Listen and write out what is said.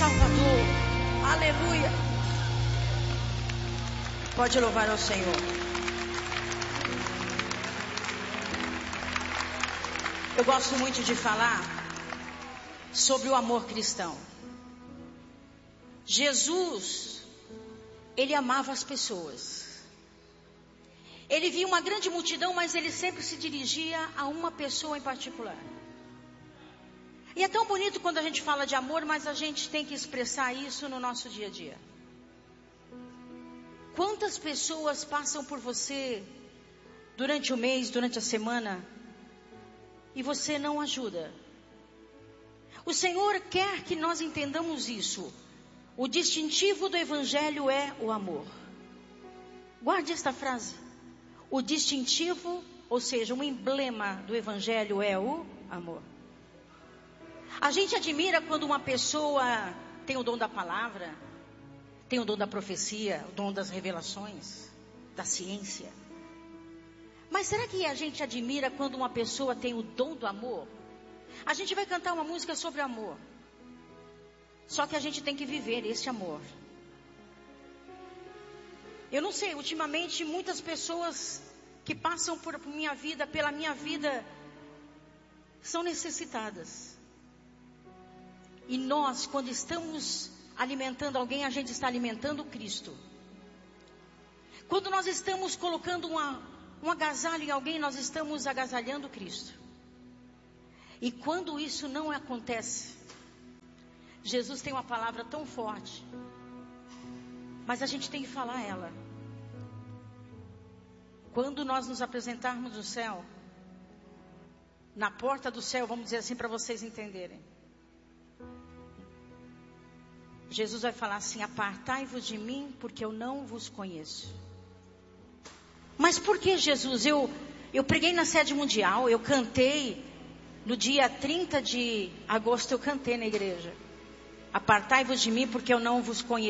Salvador. Aleluia. Pode louvar ao Senhor. Eu gosto muito de falar sobre o amor cristão. Jesus, ele amava as pessoas. Ele via uma grande multidão, mas ele sempre se dirigia a uma pessoa em particular. E é tão bonito quando a gente fala de amor, mas a gente tem que expressar isso no nosso dia a dia. Quantas pessoas passam por você durante o mês, durante a semana, e você não ajuda? O Senhor quer que nós entendamos isso. O distintivo do Evangelho é o amor. Guarde esta frase. O distintivo, ou seja, um emblema do Evangelho é o amor. A gente admira quando uma pessoa tem o dom da palavra, tem o dom da profecia, o dom das revelações, da ciência. Mas será que a gente admira quando uma pessoa tem o dom do amor? A gente vai cantar uma música sobre amor. Só que a gente tem que viver esse amor. Eu não sei, ultimamente muitas pessoas que passam por minha vida, pela minha vida, são necessitadas. E nós, quando estamos alimentando alguém, a gente está alimentando Cristo. Quando nós estamos colocando um agasalho em alguém, nós estamos agasalhando Cristo. E quando isso não acontece, Jesus tem uma palavra tão forte, mas a gente tem que falar ela. Quando nós nos apresentarmos no céu, na porta do céu, vamos dizer assim para vocês entenderem. Jesus vai falar assim: apartai-vos de mim, porque eu não vos conheço. Mas por que, Jesus? Eu preguei na sede mundial, eu cantei, no dia 30 de agosto eu cantei na igreja. Apartai-vos de mim, porque eu não vos conheço.